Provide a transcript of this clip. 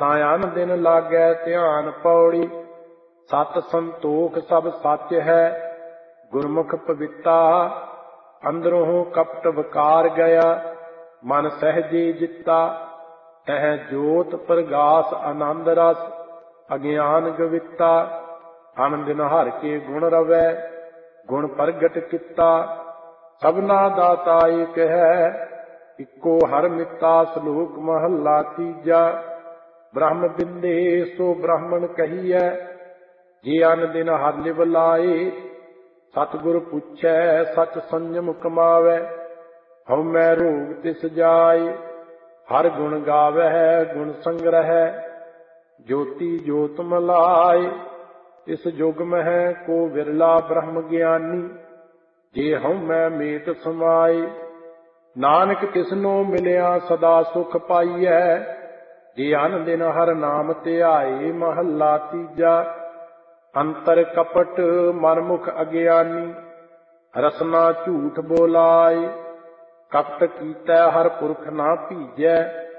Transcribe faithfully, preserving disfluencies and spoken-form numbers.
ਤਾਂ ਅਨ ਦਿਨ ਲਾਗੈ ਧਿਆਨ ਪੌੜੀ। ਸਤ ਸੰਤੋਖ ਸਭ ਸੱਚ ਹੈ, ਗੁਰਮੁਖ ਪਵਿੱਤਾ। ਅੰਦਰੋਂ ਕਪਟ ਵਿਕਾਰ ਗਿਆ, ਮਨ ਸਹਿਜੇ ਜਿੱਤਾ। ਤਹ ਜੋਤ ਪ੍ਰਗਾਸ ਆਨੰਦ ਰਸ, ਅਗਿਆਨ ਗਵਿੱਤਾ। ਅਨ ਦਿਨ ਹਰਿ ਕੇ ਗੁਣ ਰਵੈ, ਗੁਣ ਪ੍ਰਗਟ ਕੀਤਾ। ਸਭਨਾ ਦਾਤਾ ਏਕ ਹੈ, ਇੱਕੋ ਹਰਿ ਮਿੱਤਾ। ਸ਼ਲੋਕ ਮਹੱਲਾ ਤੀਜਾ। ਬ੍ਰਹਮ ਬਿੰਦੇ ਸੋ ਬ੍ਰਾਹਮਣ ਕਹੀਐ, ਜੇ ਅਨ ਦਿਨ ਹਰਿ ਲਿਵ ਲਾਏ। ਸਤਿਗੁਰ ਪੁੱਛੈ ਸਚ ਸੰਜਮ ਕਮਾਵੈ, ਹਉਮੈ ਰੋਗ ਤਿਸ ਜਾਏ। ਹਰਿ ਗੁਣ ਗਾਵੈ ਗੁਣ ਸੰਗ੍ਰਹਿ, ਜੋਤੀ ਜੋਤ ਮਲਾਏ। ਇਸ ਜੁਗ ਮਹਿ ਕੋ ਵਿਰਲਾ ਬ੍ਰਹਮ ਗਿਆਨੀ, ਜੇ ਹਉਮੈ ਮੇਟ ਸਮਾਏ। ਨਾਨਕ ਤਿਸਨੋ ਮਿਲਿਆ ਸਦਾ ਸੁਖ ਪਾਈਐ, ਜੇ ਅਨ ਦਿਨ ਹਰਿ ਨਾਮ ਧਿਆਏ। ਮਹੱਲਾ ਤੀਜਾ। ਅੰਤਰ ਕਪਟ ਮਨ ਮੁਖ ਅਗਿਆਨੀ, ਰਸਨਾ ਝੂਠ ਬੋਲਾਏ। ਕਪਟ ਕੀਤੈ ਹਰਿ ਪੁਰਖ ਨਾ ਭੀਜੈ,